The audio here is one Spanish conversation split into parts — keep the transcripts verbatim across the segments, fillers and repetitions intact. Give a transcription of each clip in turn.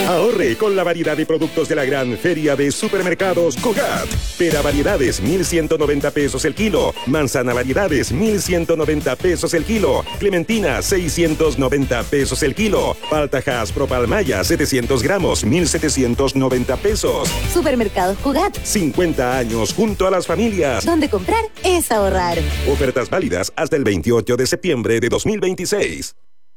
Ahorre con la variedad de productos de la gran feria de supermercados Cogat. Pera variedades, mil ciento noventa pesos el kilo. Manzana variedades, mil ciento noventa pesos el kilo. Clementina, seiscientos noventa pesos el kilo. Paltajas Propalmaya, setecientos gramos, mil setecientos noventa pesos. Supermercados Cogat. cincuenta años junto a las familias. Donde comprar es ahorrar. Ofertas válidas hasta el veintiocho de septiembre de dos mil veintiséis.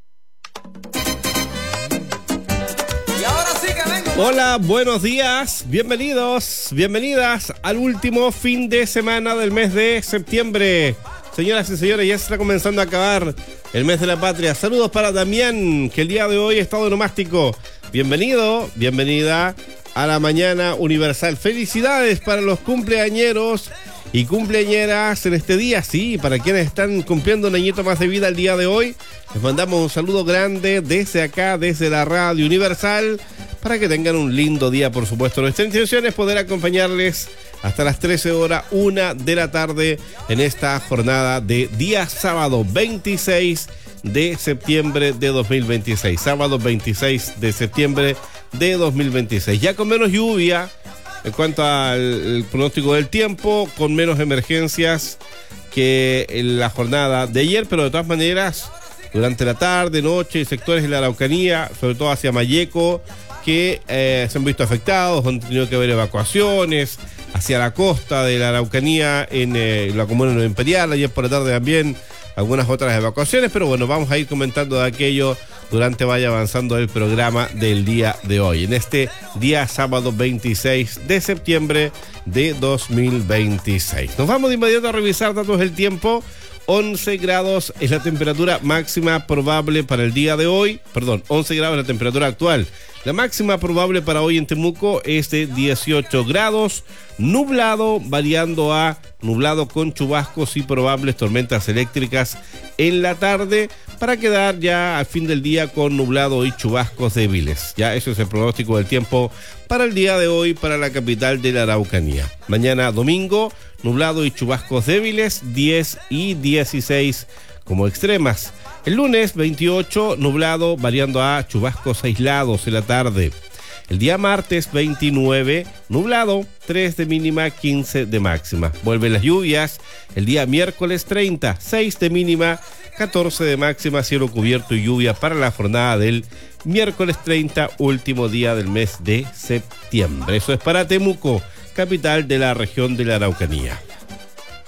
Hola, buenos días, bienvenidos, bienvenidas al último fin de semana del mes de septiembre. Señoras y señores, ya se está comenzando a acabar el mes de la patria. Saludos para Damián, que el día de hoy está onomástico. Bienvenido, bienvenida a la Mañana Universal. Felicidades para los cumpleañeros y cumpleañeras en este día, sí, para quienes están cumpliendo un añito más de vida el día de hoy. Les mandamos un saludo grande desde acá, desde la Radio Universal, para que tengan un lindo día, por supuesto. Nuestra intención es poder acompañarles hasta las trece horas, una de la tarde, en esta jornada de día sábado veintiséis de septiembre de dos mil veintiséis. Sábado veintiséis de septiembre de dos mil veintiséis. Ya con menos lluvia en cuanto al pronóstico del tiempo, con menos emergencias que en la jornada de ayer, pero de todas maneras, durante la tarde, noche, sectores de la Araucanía, sobre todo hacia Malleco, que eh, se han visto afectados, han tenido que haber evacuaciones hacia la costa de la Araucanía, en eh, la comuna de Imperial, ayer por la tarde también algunas otras evacuaciones, pero bueno, vamos a ir comentando de aquello durante vaya avanzando el programa del día de hoy, en este día sábado veintiséis de septiembre de dos mil veintiséis. Nos vamos de inmediato a revisar datos del tiempo. once grados es la temperatura máxima probable para el día de hoy, perdón, once grados es la temperatura actual. La máxima probable para hoy en Temuco es de dieciocho grados, nublado, variando a nublado con chubascos y probables tormentas eléctricas en la tarde, para quedar ya al fin del día con nublado y chubascos débiles. Ya eso es el pronóstico del tiempo para el día de hoy para la capital de la Araucanía. Mañana domingo, nublado y chubascos débiles, diez y dieciséis como extremas. El lunes veintiocho, nublado, variando a chubascos aislados en la tarde. El día martes veintinueve, nublado, tres de mínima, quince de máxima. Vuelven las lluvias. El día miércoles treinta, seis de mínima, catorce de máxima, cielo cubierto y lluvia para la jornada del miércoles treinta, último día del mes de septiembre. Eso es para Temuco, capital de la región de la Araucanía.